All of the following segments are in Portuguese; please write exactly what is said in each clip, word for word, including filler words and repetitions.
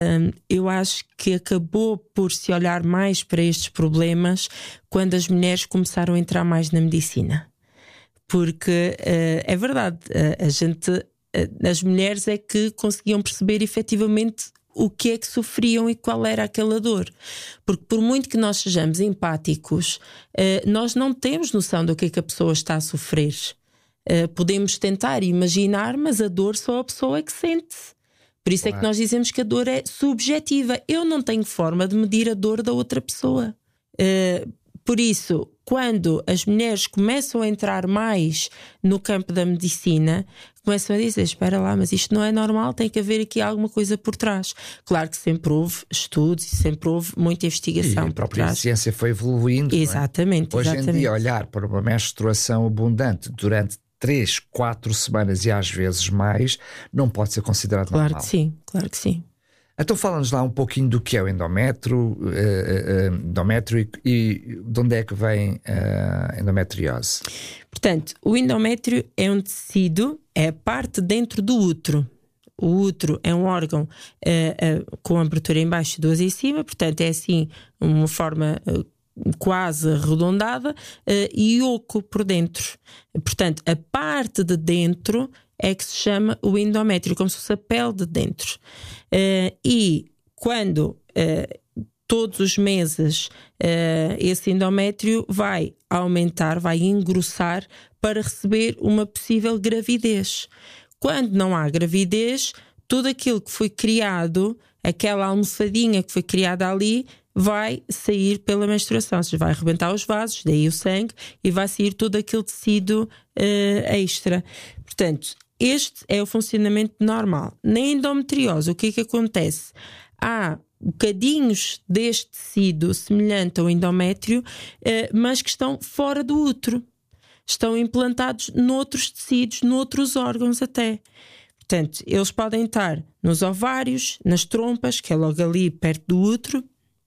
Eu acho que acabou por se olhar mais para estes problemas quando as mulheres começaram a entrar mais na medicina. Porque uh, é verdade, uh, a gente, uh, as mulheres é que conseguiam perceber efetivamente o que é que sofriam e qual era aquela dor. Porque por muito que nós sejamos empáticos, uh, nós não temos noção do que é que a pessoa está a sofrer. Uh, podemos tentar imaginar, mas a dor só a pessoa é que sente. Por isso é que nós dizemos que a dor é subjetiva. Eu não tenho forma de medir a dor da outra pessoa. Uh, por isso, quando as mulheres começam a entrar mais no campo da medicina, começam a dizer, espera lá, mas isto não é normal, tem que haver aqui alguma coisa por trás. Claro que sempre houve estudos e sempre houve muita investigação. E a própria por trás. ciência foi evoluindo. Exatamente, não é? Hoje exatamente. em dia, olhar para uma menstruação abundante durante três, quatro semanas e às vezes mais, não pode ser considerado claro normal. Claro que sim, claro que sim. Então fala-nos lá um pouquinho do que é o endométrio, uh, uh, endométrio e, e de onde é que vem a endometriose. Portanto, o endométrio é um tecido, é a parte dentro do útero. O útero é um órgão uh, uh, com abertura em baixo e duas em cima, portanto é assim uma forma uh, quase arredondada uh, e oco por dentro. Portanto, a parte de dentro é que se chama o endométrio, como se fosse a pele de dentro. Uh, e quando uh, todos os meses uh, esse endométrio vai aumentar, vai engrossar para receber uma possível gravidez. Quando não há gravidez, tudo aquilo que foi criado, aquela almofadinha que foi criada ali, vai sair pela menstruação, ou seja, vai arrebentar os vasos, daí o sangue, e vai sair todo aquele tecido uh, extra. Portanto, este é o funcionamento normal. Na endometriose, o que é que acontece? Há bocadinhos deste tecido semelhante ao endométrio, uh, mas que estão fora do útero. Estão implantados noutros tecidos, noutros órgãos até. Portanto, eles podem estar nos ovários, nas trompas, que é logo ali perto do útero,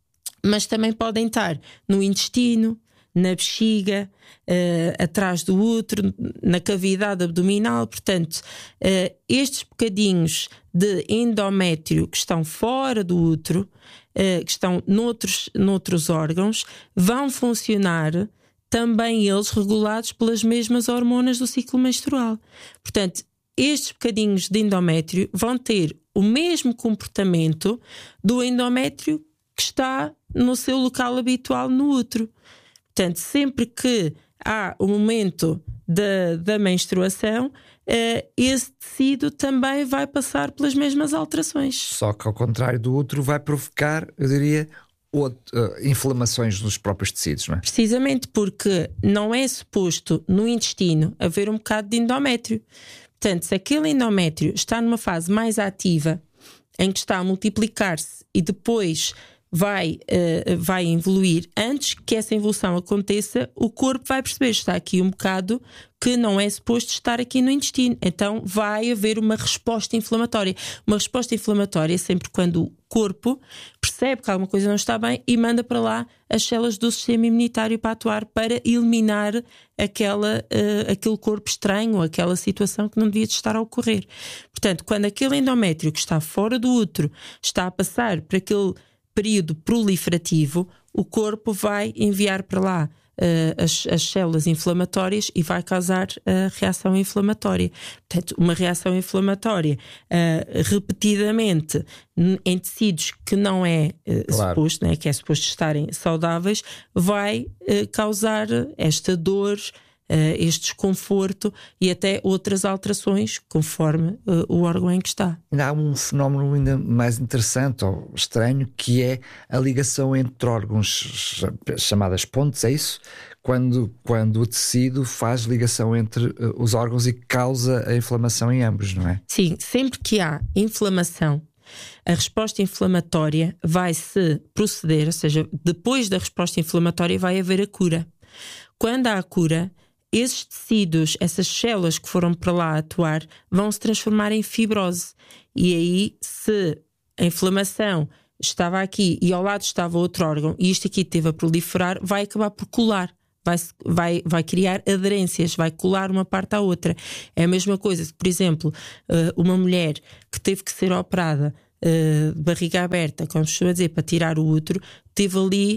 mas também podem estar no intestino, na bexiga, uh, atrás do útero, na cavidade abdominal. Portanto, uh, estes bocadinhos de endométrio que estão fora do útero, uh, que estão noutros, noutros órgãos, vão funcionar também eles regulados pelas mesmas hormonas do ciclo menstrual. Portanto, estes bocadinhos de endométrio vão ter o mesmo comportamento do endométrio que está no seu local habitual no útero. Portanto, sempre que há o momento da, da menstruação, uh, esse tecido também vai passar pelas mesmas alterações. Só que ao contrário do útero vai provocar, eu diria, outro, uh, inflamações nos próprios tecidos, não é? Precisamente porque não é suposto no intestino haver um bocado de endométrio. Portanto, se aquele endométrio está numa fase mais ativa, em que está a multiplicar-se e depois vai, uh, vai evoluir, antes que essa evolução aconteça, o corpo vai perceber, está aqui um bocado que não é suposto estar aqui no intestino. Então vai haver uma resposta inflamatória. Uma resposta inflamatória é sempre quando o corpo percebe que alguma coisa não está bem e manda para lá as células do sistema imunitário para atuar, para eliminar aquela, uh, aquele corpo estranho, aquela situação que não devia estar a ocorrer. Portanto, quando aquele endométrio que está fora do útero está a passar por aquele período proliferativo, o corpo vai enviar para lá uh, as, as células inflamatórias e vai causar a reação inflamatória. Portanto, uma reação inflamatória uh, repetidamente em tecidos que não é uh, claro. suposto, né, que é suposto estarem saudáveis, vai uh, causar esta dor, Uh, este desconforto e até outras alterações conforme uh, o órgão em que está. Ainda há um fenómeno ainda mais interessante ou estranho, que é a ligação entre órgãos, chamadas pontes, é isso? Quando, quando o tecido faz ligação entre uh, os órgãos e causa a inflamação em ambos, não é? Sim, sempre que há inflamação, a resposta inflamatória vai-se proceder, ou seja, depois da resposta inflamatória vai haver a cura. Quando há a cura, esses tecidos, essas células que foram para lá atuar, vão se transformar em fibrose. E aí, se a inflamação estava aqui e ao lado estava outro órgão e isto aqui esteve a proliferar, vai acabar por colar. Vai, vai, vai criar aderências, vai colar uma parte à outra. É a mesma coisa, por exemplo, uma mulher que teve que ser operada uh, barriga aberta, como estou a dizer, para tirar o útero, teve ali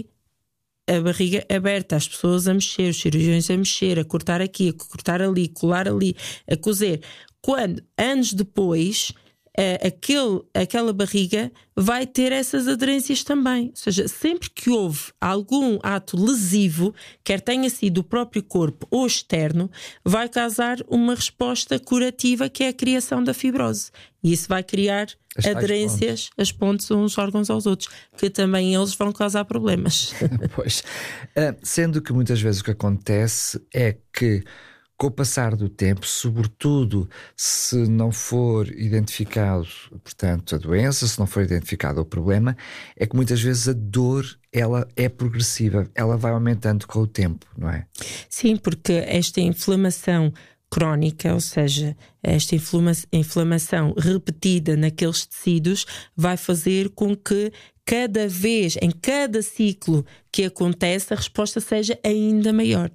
a barriga aberta, as pessoas a mexer, os cirurgiões a mexer, a cortar aqui, a cortar ali, colar ali, a cozer. Quando, anos depois, uh, aquele, aquela barriga vai ter essas aderências também. Ou seja, sempre que houve algum ato lesivo, quer tenha sido do próprio corpo ou externo, vai causar uma resposta curativa, que é a criação da fibrose. E isso vai criar as aderências, as pontes uns órgãos aos outros, que também eles vão causar problemas. Pois, uh, sendo que muitas vezes o que acontece é que, com o passar do tempo, sobretudo se não for identificado, portanto, a doença, se não for identificado o problema, é que muitas vezes a dor, ela é progressiva, ela vai aumentando com o tempo, não é? Sim, porque esta inflamação crónica, ou seja, esta inflama- inflamação repetida naqueles tecidos, vai fazer com que cada vez, em cada ciclo que acontece, a resposta seja ainda maior.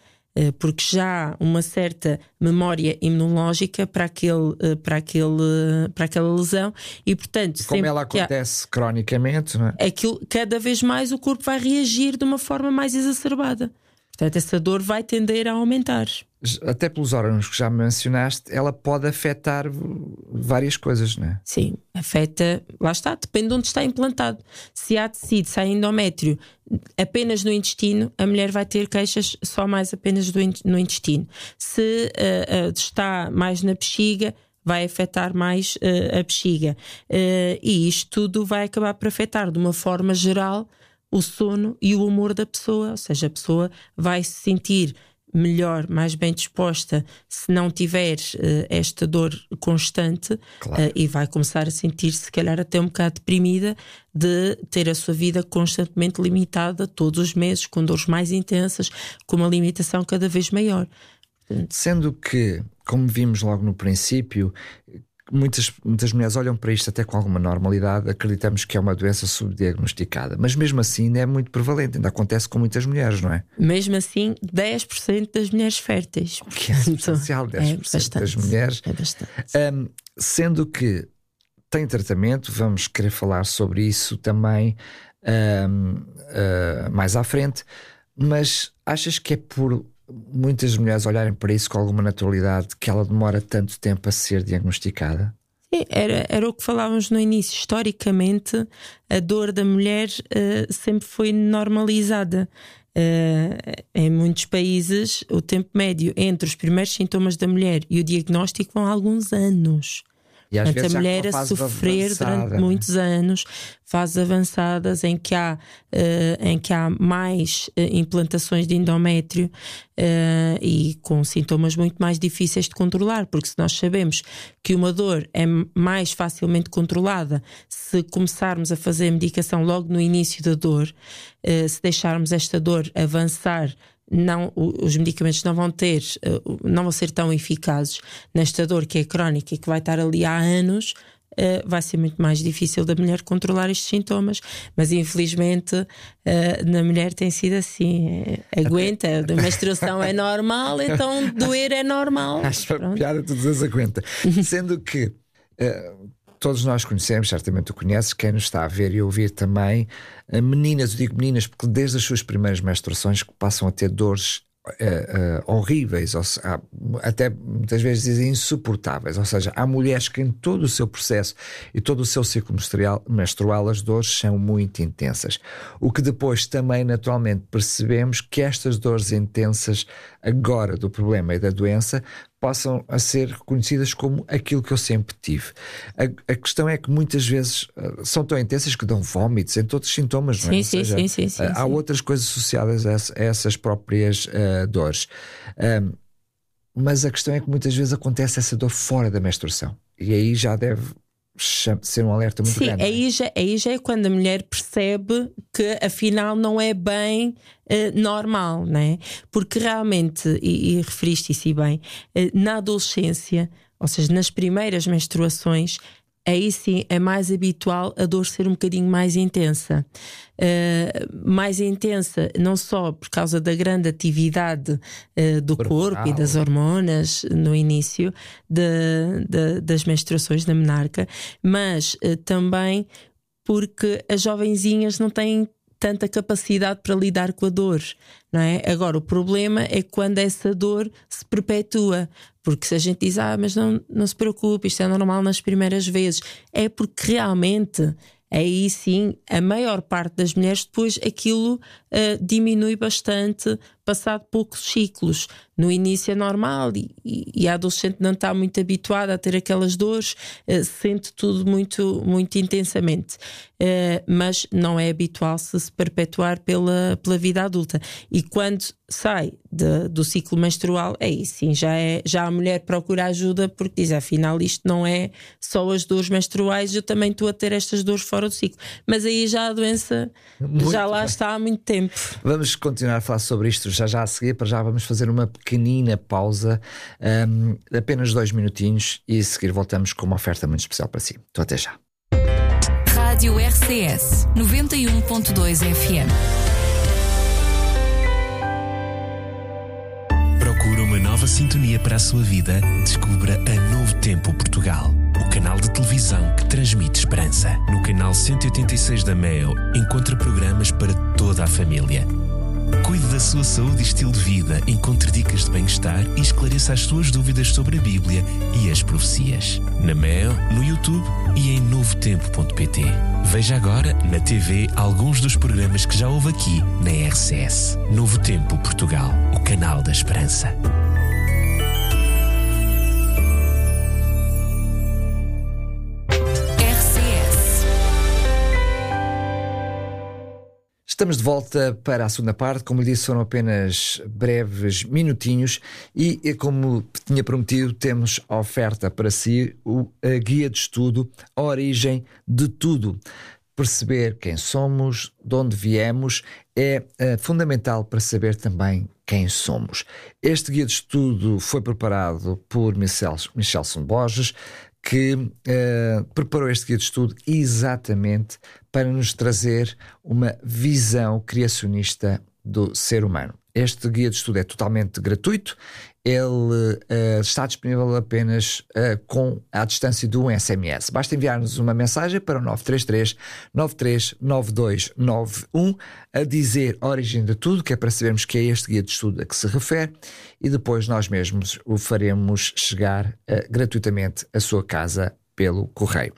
Porque já há uma certa memória imunológica para, aquele, para, aquele, para aquela lesão, e portanto, como ela acontece há, cronicamente, não é? Aquilo, cada vez mais o corpo vai reagir de uma forma mais exacerbada. Portanto, essa dor vai tender a aumentar. Até pelos órgãos que já mencionaste, ela pode afetar várias coisas, não é? Sim, afeta, lá está, depende de onde está implantado. Se há tecido, se há endométrio apenas no intestino, a mulher vai ter queixas só mais apenas do, no intestino. Se uh, uh, está mais na bexiga, vai afetar mais uh, a bexiga. Uh, e isto tudo vai acabar por afetar de uma forma geral o sono e o humor da pessoa. Ou seja, a pessoa vai se sentir melhor, mais bem disposta se não tiver uh, esta dor constante, claro. uh, e vai começar a sentir-se, se calhar, até um bocado deprimida de ter a sua vida constantemente limitada todos os meses, com dores mais intensas, com uma limitação cada vez maior. Sendo que, como vimos logo no princípio, Muitas, muitas mulheres olham para isto até com alguma normalidade, acreditamos que é uma doença subdiagnosticada, mas mesmo assim ainda é muito prevalente, ainda acontece com muitas mulheres, não é? Mesmo assim, dez por cento das mulheres férteis. O que é substancial, dez por cento é das mulheres. É bastante. Um, sendo que tem tratamento, vamos querer falar sobre isso também um, uh, mais à frente, mas achas que é por muitas mulheres olharem para isso com alguma naturalidade que ela demora tanto tempo a ser diagnosticada? Sim, era, era o que falávamos no início. Historicamente, a dor da mulher uh, sempre foi normalizada. Uh, em muitos países, o tempo médio entre os primeiros sintomas da mulher e o diagnóstico vão há alguns anos. E às Portanto, vezes a mulher a sofrer avançada, durante né? muitos anos, fases avançadas em que há, uh, em que há mais uh, implantações de endométrio uh, e com sintomas muito mais difíceis de controlar, porque se nós sabemos que uma dor é mais facilmente controlada se começarmos a fazer medicação logo no início da dor, uh, se deixarmos esta dor avançar, não, os medicamentos não vão ter, não vão ser tão eficazes nesta dor que é crónica e que vai estar ali há anos. Vai ser muito mais difícil da mulher controlar estes sintomas, mas infelizmente na mulher tem sido assim. Aguenta, a menstruação é normal, então doer é normal. Acho a piada, tu dizes aguenta. Sendo que uh, todos nós conhecemos, certamente tu conheces, quem nos está a ver e ouvir também, meninas, eu digo meninas porque desde as suas primeiras menstruações que passam a ter dores uh, uh, horríveis, ou se, há, até muitas vezes dizem insuportáveis, ou seja, há mulheres que em todo o seu processo e todo o seu ciclo menstrual, menstrual as dores são muito intensas, o que depois também naturalmente percebemos que estas dores intensas agora do problema e da doença possam a ser reconhecidas como aquilo que eu sempre tive. A, a questão é que muitas vezes uh, são tão intensas que dão vómitos, entre outros sintomas, não é? Sim, Ou sim, seja, sim, sim, sim, uh, há sim. outras coisas associadas a, essa, a essas próprias uh, dores. Um, mas a questão é que muitas vezes acontece essa dor fora da menstruação. E aí já deve ser um alerta muito Sim, grande. Sim, aí já, aí já é quando a mulher percebe que afinal não é bem uh, normal, não é? Porque realmente, e, e referiste isso bem, uh, na adolescência, ou seja, nas primeiras menstruações, aí sim é mais habitual a dor ser um bocadinho mais intensa. Uh, mais intensa não só por causa da grande atividade uh, do Corporal. corpo e das hormonas no início de, de, das menstruações da menarca, mas uh, também porque as jovenzinhas não têm tanta capacidade para lidar com a dor, não é? Agora, o problema é quando essa dor se perpetua, porque se a gente diz, ah, mas não, não se preocupe, isto é normal nas primeiras vezes, é porque realmente, aí sim, a maior parte das mulheres depois aquilo uh, diminui bastante passado poucos ciclos. No início é normal e, e, e a adolescente não está muito habituada a ter aquelas dores, uh, sente tudo muito, muito intensamente. Uh, mas não é habitual se, se perpetuar pela, pela vida adulta. E quando sai de, do ciclo menstrual, aí sim, já, é, já a mulher procura ajuda porque diz, afinal isto não é só as dores menstruais, eu também estou a ter estas dores fora do ciclo. Mas aí já a doença muito já lá bem. Está há muito tempo. Vamos continuar a falar sobre isto já já a seguir. Para já vamos fazer uma pequenina pausa, um, apenas dois minutinhos, e a seguir voltamos com uma oferta muito especial para si. Então até já. Rádio R C S noventa e um ponto dois F M. Procura uma nova sintonia para a sua vida? Descubra a Novo Tempo Portugal, o canal de televisão que transmite esperança. No canal cento e oitenta e seis da Meo, encontra programas para toda a família. Cuide da sua saúde e estilo de vida, encontre dicas de bem-estar e esclareça as suas dúvidas sobre a Bíblia e as profecias. Na Meo, no YouTube e em novo tempo ponto pt. Veja agora na T V alguns dos programas que já houve aqui na R C S. Novo Tempo Portugal, o canal da esperança. Estamos de volta para a segunda parte. Como lhe disse, foram apenas breves minutinhos e, como tinha prometido, temos a oferta para si, o, a guia de estudo, a origem de tudo. Perceber quem somos, de onde viemos, é uh, fundamental para saber também quem somos. Este guia de estudo foi preparado por Michel, Michelson Borges, que uh, preparou este guia de estudo exatamente para nos trazer uma visão criacionista do ser humano. Este guia de estudo é totalmente gratuito, ele uh, está disponível apenas uh, com a distância de um S M S. Basta enviar-nos uma mensagem para o nove três três, nove três nove dois nove um a dizer a origem de tudo, que é para sabermos que é este guia de estudo a que se refere, e depois nós mesmos o faremos chegar uh, gratuitamente à sua casa pelo correio.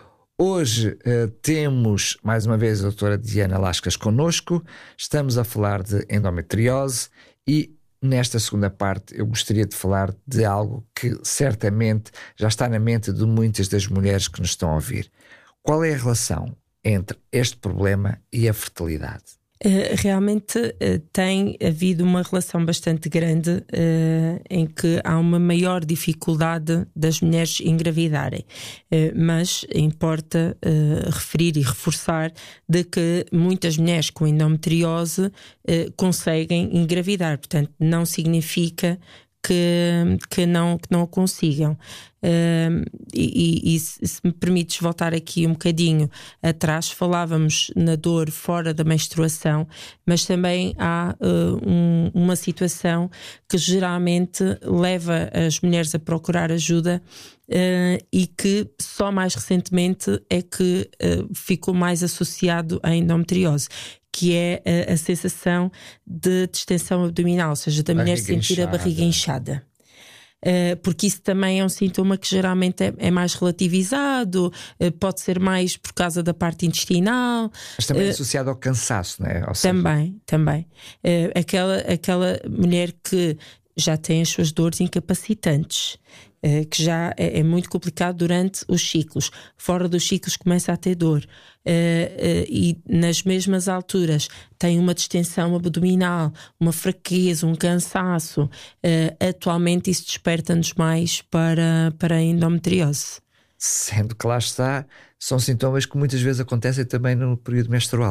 Hoje uh, temos mais uma vez a doutora Diana Lascas connosco. Estamos a falar de endometriose e nesta segunda parte eu gostaria de falar de algo que certamente já está na mente de muitas das mulheres que nos estão a ouvir. Qual é a relação entre este problema e a fertilidade? Uh, realmente uh, tem havido uma relação bastante grande uh, em que há uma maior dificuldade das mulheres engravidarem, uh, mas importa uh, referir e reforçar de que muitas mulheres com endometriose uh, conseguem engravidar, portanto não significa que, que, não, que não o consigam. Uh, e, e se, se me permites voltar aqui um bocadinho atrás, falávamos na dor fora da menstruação, mas também há uh, um, uma situação que geralmente leva as mulheres a procurar ajuda uh, e que só mais recentemente é que uh, ficou mais associado à endometriose, que é a, a sensação de distensão abdominal, ou seja, da mulher sentir inchada. A barriga inchada. Uh, porque isso também é um sintoma que geralmente é, é mais relativizado, uh, pode ser mais por causa da parte intestinal. Mas também uh, é associado ao cansaço, não é? Ou seja... Também, também. Uh, aquela, aquela mulher que já tem as suas dores incapacitantes, Uh, que já é, é muito complicado durante os ciclos. Fora dos ciclos começa a ter dor. Uh, uh, e nas mesmas alturas tem uma distensão abdominal, uma fraqueza, um cansaço. Uh, atualmente isso desperta-nos mais para, para a endometriose. Sendo que lá está, são sintomas que muitas vezes acontecem também no período menstrual.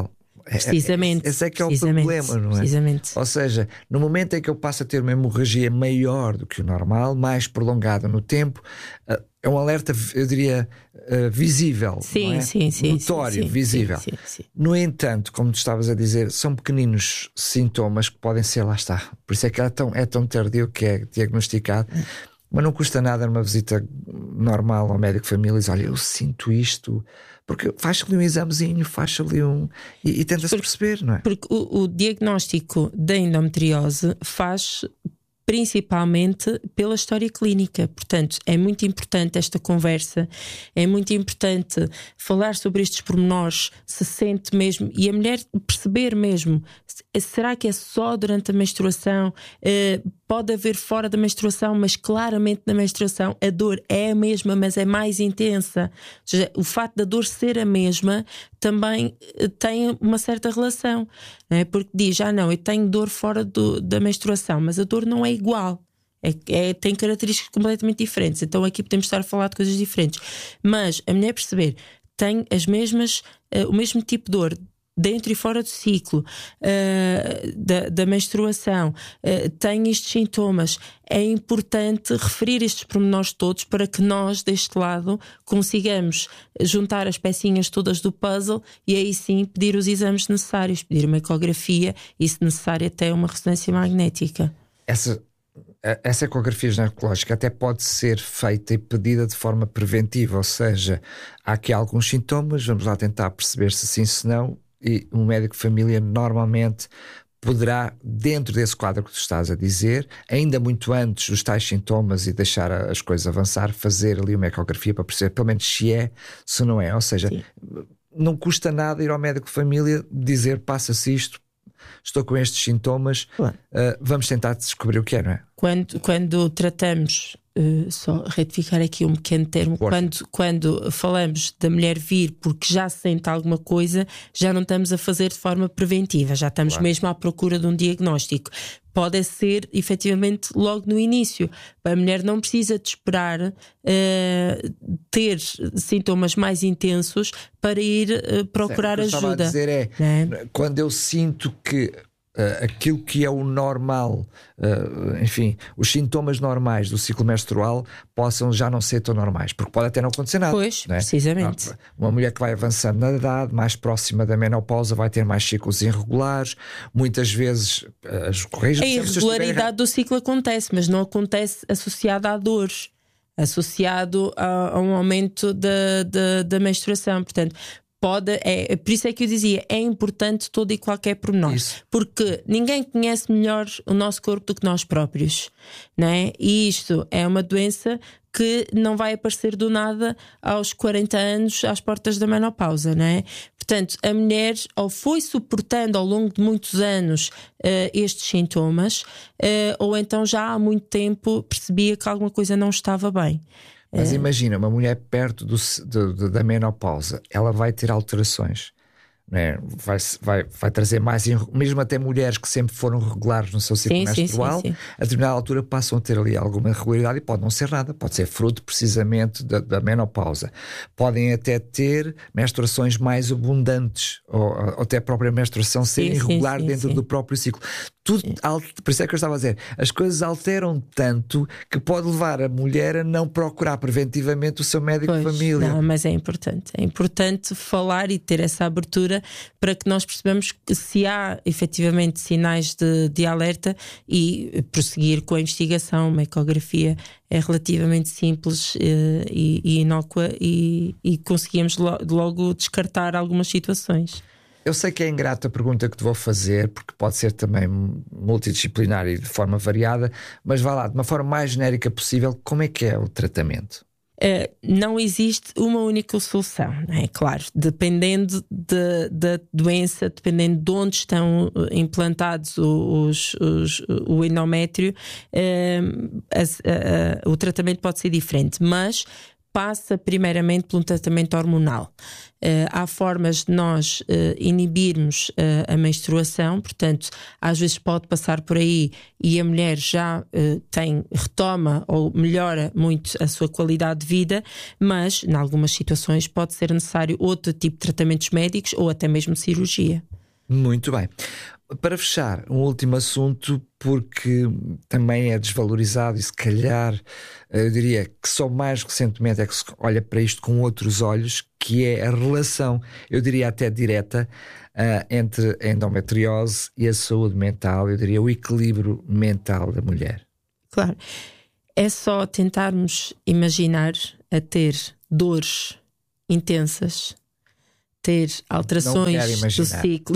Precisamente. Esse é que é o problema, não é? Precisamente. Ou seja, no momento em que eu passo a ter uma hemorragia maior do que o normal, mais prolongada no tempo, é um alerta, eu diria, visível. Sim, não é? sim, sim. Notório, sim, sim, visível. Sim, sim, sim. No entanto, como tu estavas a dizer, são pequeninos sintomas que podem ser, lá está. Por isso é que é tão, é tão tardio que é diagnosticado. Mas não custa nada numa visita normal ao médico de família e dizer, olha, eu sinto isto, porque faz ali um examezinho, faz ali um... E, e tenta-se perceber, não é? Porque o, o diagnóstico da endometriose faz principalmente pela história clínica. Portanto, é muito importante esta conversa, é muito importante falar sobre estes pormenores, se sente mesmo, e a mulher perceber mesmo, será que é só durante a menstruação? Uh, pode haver fora da menstruação, mas claramente na menstruação a dor é a mesma, mas é mais intensa. Ou seja, o facto da dor ser a mesma também tem uma certa relação, não é? Porque diz, ah não, eu tenho dor fora do, da menstruação, mas a dor não é igual, é, é, tem características completamente diferentes. Então aqui podemos estar a falar de coisas diferentes, mas a mulher perceber, tem as mesmas, uh, o mesmo tipo de dor dentro e fora do ciclo, uh, da, da menstruação, uh, tem estes sintomas. É importante referir estes pormenores todos para que nós, deste lado, consigamos juntar as pecinhas todas do puzzle e aí sim pedir os exames necessários, pedir uma ecografia e, se necessário, até uma ressonância magnética. Essa, essa ecografia ginecológica até pode ser feita e pedida de forma preventiva, ou seja, há aqui alguns sintomas, vamos lá tentar perceber se sim, se não. E um médico de família normalmente poderá, dentro desse quadro que tu estás a dizer, ainda muito antes dos tais sintomas e deixar as coisas avançar, fazer ali uma ecografia para perceber pelo menos se é, se não é. Ou seja, sim, não custa nada ir ao médico de família dizer, passa-se isto, estou com estes sintomas, claro. uh, vamos tentar descobrir o que é, não é? Quando, quando tratamos, uh, só retificar aqui um pequeno termo, quando, quando falamos da mulher vir porque já sente alguma coisa, já não estamos a fazer de forma preventiva, já estamos claro. mesmo à procura de um diagnóstico. Pode ser efetivamente logo no início. A mulher não precisa de esperar uh, ter sintomas mais intensos para ir uh, procurar certo, ajuda. O que eu estava a dizer é, é, quando eu sinto que Uh, aquilo que é o normal, uh, enfim, os sintomas normais do ciclo menstrual possam já não ser tão normais, porque pode até não acontecer nada. Pois, não é? precisamente. Uma mulher que vai avançando na idade, mais próxima da menopausa, vai ter mais ciclos irregulares, muitas vezes uh, as correias... A irregularidade do ciclo acontece, mas não acontece associada à dor, associado a, a um aumento da, da, da menstruação, portanto... Pode, é, por isso é que eu dizia, é importante todo e qualquer pormenor, isso. Porque ninguém conhece melhor o nosso corpo do que nós próprios, não é? E isto é uma doença que não vai aparecer do nada aos quarenta anos, às portas da menopausa, não é? Portanto, a mulher ou foi suportando ao longo de muitos anos uh, estes sintomas, uh, ou então já há muito tempo percebia que alguma coisa não estava bem. Mas imagina, uma mulher perto do, do, da menopausa, ela vai ter alterações, não é? vai, vai, vai trazer mais, mesmo até mulheres que sempre foram regulares no seu ciclo sim, menstrual, sim, sim, sim. a determinada altura passam a ter ali alguma irregularidade e pode não ser nada, pode ser fruto precisamente da, da menopausa. Podem até ter menstruações mais abundantes, ou, ou até a própria menstruação ser sim, irregular sim, sim, dentro sim. do próprio ciclo. Tudo, por isso é que eu estava a dizer, as coisas alteram tanto que pode levar a mulher a não procurar preventivamente o seu médico pois, de família. Não, mas é importante, é importante falar e ter essa abertura para que nós percebamos que se há efetivamente sinais de, de alerta e prosseguir com a investigação. Uma ecografia é relativamente simples e, e inócua e, e conseguimos lo, logo descartar algumas situações. Eu sei que é ingrata a pergunta que te vou fazer, porque pode ser também multidisciplinar e de forma variada, mas vá lá, de uma forma mais genérica possível, como é que é o tratamento? Uh, não existe uma única solução, é claro, dependendo de, da doença, dependendo de onde estão implantados os, os, o endométrio, uh, a, a, a, o tratamento pode ser diferente, mas passa primeiramente por um tratamento hormonal. Uh, há formas de nós uh, inibirmos uh, a menstruação, portanto, às vezes pode passar por aí e a mulher já uh, tem, retoma ou melhora muito a sua qualidade de vida, mas em algumas situações pode ser necessário outro tipo de tratamentos médicos ou até mesmo cirurgia. Muito bem. Para fechar, um último assunto, porque também é desvalorizado e se calhar eu diria que só mais recentemente é que se olha para isto com outros olhos, que é a relação, eu diria até direta, uh, entre a endometriose e a saúde mental, eu diria o equilíbrio mental da mulher. Claro, é só tentarmos imaginar a ter dores intensas, ter alterações do ciclo,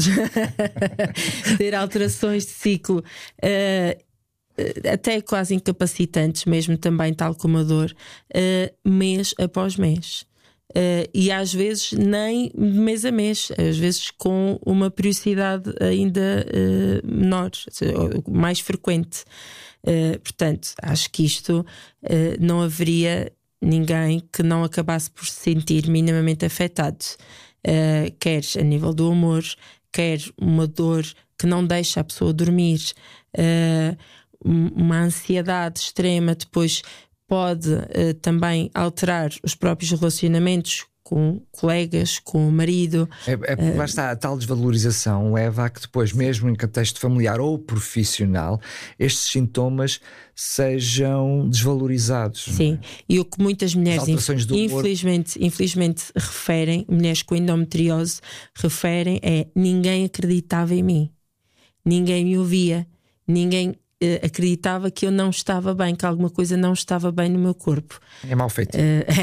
ter alterações de ciclo, uh, até quase incapacitantes, mesmo também, tal como a dor, uh, mês após mês. Uh, e às vezes nem mês a mês, às vezes com uma periodicidade ainda uh, menor, mais frequente. Uh, portanto, acho que isto uh, não haveria ninguém que não acabasse por se sentir minimamente afetado. Uh, quer a nível do humor, quer uma dor que não deixa a pessoa dormir, uh, uma ansiedade extrema, depois pode uh, também alterar os próprios relacionamentos com colegas, com o marido. É, é, lá está, a tal desvalorização leva a que depois, mesmo em contexto familiar ou profissional, estes sintomas sejam desvalorizados. Sim, é? E o que muitas mulheres infelizmente, infelizmente referem, mulheres com endometriose referem, é: ninguém acreditava em mim, ninguém me ouvia, ninguém acreditava que eu não estava bem, que alguma coisa não estava bem no meu corpo. É mau feitio.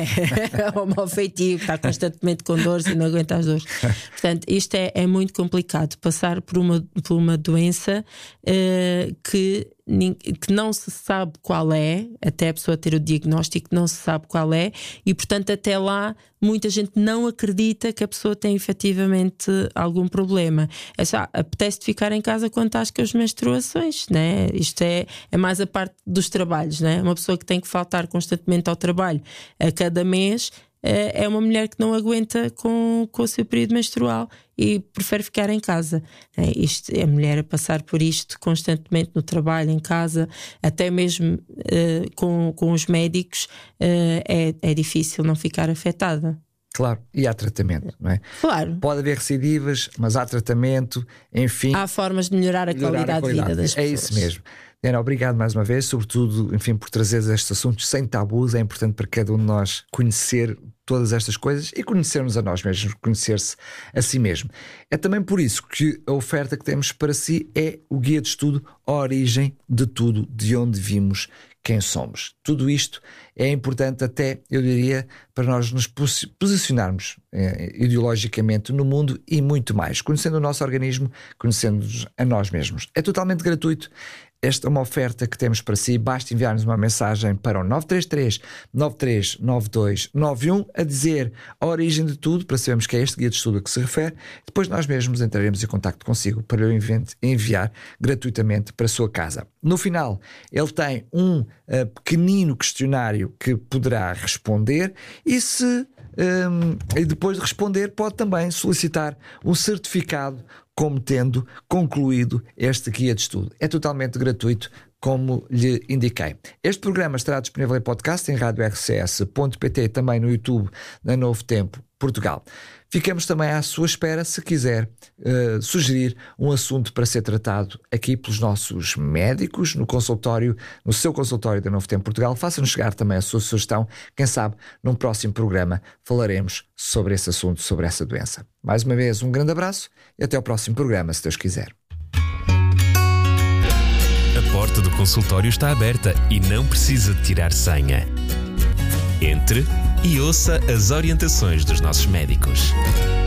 É, é o mau feitio, que está constantemente com dores e não aguenta as dores. Portanto, isto é, é muito complicado, passar por uma, por uma doença uh, que, que não se sabe qual é, até a pessoa ter o diagnóstico, não se sabe qual é, e portanto até lá muita gente não acredita que a pessoa tem efetivamente algum problema. É só, apetece ficar em casa quando estás com as menstruações, né? Isto é, é mais a parte dos trabalhos, né? Uma pessoa que tem que faltar constantemente ao trabalho a cada mês é uma mulher que não aguenta com, com o seu período menstrual e prefere ficar em casa. É, isto, a mulher a passar por isto constantemente no trabalho, em casa, até mesmo uh, com, com os médicos, uh, é, é difícil não ficar afetada. Claro, e há tratamento, não é? Claro. Pode haver recidivas, mas há tratamento, enfim. Há formas de melhorar a, melhorar qualidade, a qualidade de vida das é pessoas. É isso mesmo. Diana, obrigado mais uma vez, sobretudo, enfim, por trazeres estes assuntos sem tabus. É importante para cada um de nós conhecer todas estas coisas e conhecer-nos a nós mesmos, conhecer-se a si mesmo. É também por isso que a oferta que temos para si é o guia de estudo A Origem de Tudo, de onde vimos, quem somos. Tudo isto é importante até, eu diria, para nós nos posicionarmos eh, ideologicamente no mundo e muito mais, conhecendo o nosso organismo, conhecendo-nos a nós mesmos. É totalmente gratuito. Esta é uma oferta que temos para si. Basta enviar-nos uma mensagem para o nove três três, nove três nove dois nove um a dizer a origem de tudo, para sabermos que é este guia de estudo a que se refere. Depois nós mesmos entraremos em contacto consigo para eu enviar gratuitamente para a sua casa. No final, ele tem um uh, pequenino questionário que poderá responder e se um, e depois de responder pode também solicitar um certificado como tendo concluído este guia de estudo. É totalmente gratuito, como lhe indiquei. Este programa estará disponível em podcast em rádio r c s ponto p t e também no YouTube da Novo Tempo Portugal. Ficamos também à sua espera se quiser uh, sugerir um assunto para ser tratado aqui pelos nossos médicos no consultório, no seu consultório da Novo Tempo Portugal. Faça-nos chegar também a sua sugestão. Quem sabe num próximo programa falaremos sobre esse assunto, sobre essa doença. Mais uma vez, um grande abraço e até ao próximo programa, se Deus quiser. A porta do consultório está aberta e não precisa de tirar senha. Entre e ouça as orientações dos nossos médicos.